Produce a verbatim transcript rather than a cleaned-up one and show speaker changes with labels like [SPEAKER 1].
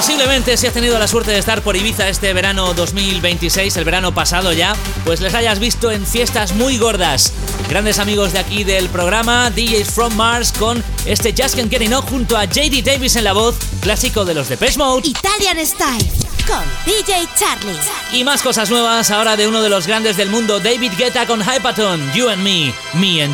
[SPEAKER 1] Posiblemente si has tenido la suerte de estar por Ibiza este verano dos mil veintiséis, el verano pasado ya, pues les hayas visto en fiestas muy gordas. Grandes amigos de aquí del programa, D Js from Mars, con este Just Can't Get Enough junto a J D Davis en la voz, clásico de los Depeche Mode.
[SPEAKER 2] Italian Style con D J Charlie.
[SPEAKER 1] Y más cosas nuevas ahora de uno de los grandes del mundo, David Guetta con Hypaton, You and Me, Me and